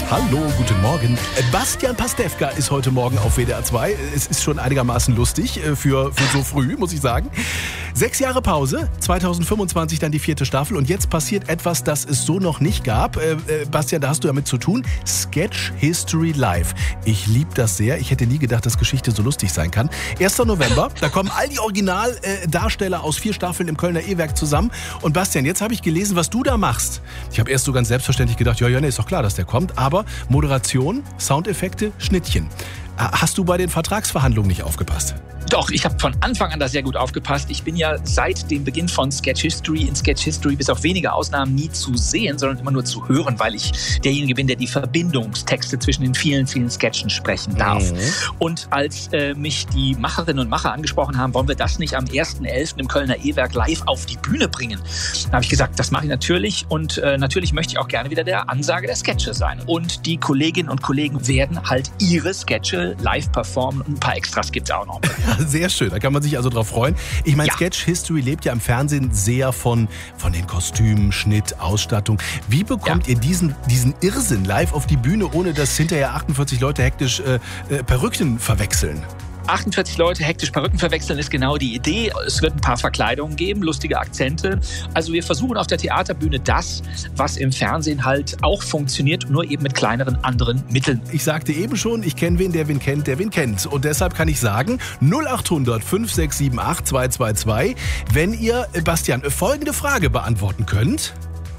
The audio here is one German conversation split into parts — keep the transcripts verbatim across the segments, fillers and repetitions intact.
Hallo, guten Morgen. Bastian Pastewka ist heute Morgen auf W D R zwei. Es ist schon einigermaßen lustig für, für so früh, muss ich sagen. Sechs Jahre Pause, zwanzig fünfundzwanzig dann die vierte Staffel und jetzt passiert etwas, das es so noch nicht gab. Äh, äh, Bastian, da hast du damit zu tun. Sketch History Live. Ich liebe das sehr. Ich hätte nie gedacht, dass Geschichte so lustig sein kann. erster November, da kommen all die Originaldarsteller äh, aus vier Staffeln im Kölner E-Werk zusammen. Und Bastian, jetzt habe ich gelesen, was du da machst. Ich habe erst so ganz selbstverständlich gedacht, ja, ja, nee, ist doch klar, dass der kommt. Aber Moderation, Soundeffekte, Schnittchen. Hast du bei den Vertragsverhandlungen nicht aufgepasst? Doch, ich habe von Anfang an da sehr gut aufgepasst. Ich bin ja seit dem Beginn von Sketch History in Sketch History bis auf wenige Ausnahmen nie zu sehen, sondern immer nur zu hören, weil ich derjenige bin, der die Verbindungstexte zwischen den vielen, vielen Sketchen sprechen darf. Mhm. Und als äh, mich die Macherinnen und Macher angesprochen haben, wollen wir das nicht am ersten elften im Kölner E-Werk live auf die Bühne bringen? Da habe ich gesagt, das mache ich natürlich und äh, natürlich möchte ich auch gerne wieder der Ansage der Sketche sein. Und die Kolleginnen und Kollegen werden halt ihre Sketche live performen und ein paar Extras gibt es auch noch. Sehr schön, da kann man sich also drauf freuen. Ich meine, ja. Sketch History lebt ja im Fernsehen sehr von, von den Kostümen, Schnitt, Ausstattung. Wie bekommt ja. ihr diesen, diesen Irrsinn live auf die Bühne, ohne dass hinterher achtundvierzig Leute hektisch äh, äh, Perücken verwechseln? achtundvierzig Leute hektisch Perücken verwechseln ist genau die Idee. Es wird ein paar Verkleidungen geben, lustige Akzente. Also wir versuchen auf der Theaterbühne das, was im Fernsehen halt auch funktioniert, nur eben mit kleineren, anderen Mitteln. Ich sagte eben schon, ich kenne wen, der wen kennt, der wen kennt. Und deshalb kann ich sagen, null acht hundert fünf sechs sieben acht zwei zwei zwei, wenn ihr, Bastian, folgende Frage beantworten könnt.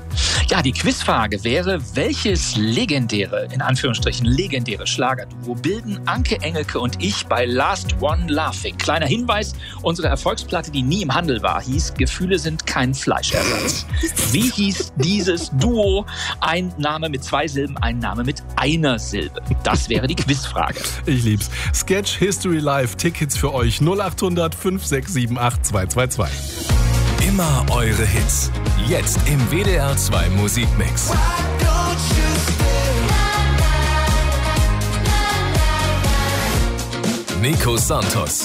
Ja, die Quizfrage wäre, welches legendäre, in Anführungsstrichen legendäre Schlagerduo bilden Anke Engelke und ich bei Last One Laughing? Kleiner Hinweis, unsere Erfolgsplatte, die nie im Handel war, hieß Gefühle sind kein Fleischersatz. Wie hieß dieses Duo? Ein Name mit zwei Silben, ein Name mit einer Silbe. Das wäre die Quizfrage. Ich lieb's. Sketch History Live, Tickets für euch null acht hundert fünf sechs sieben acht zwei zwei zwei. Immer eure Hits. Jetzt im W D R zwei Musikmix. Nico Santos.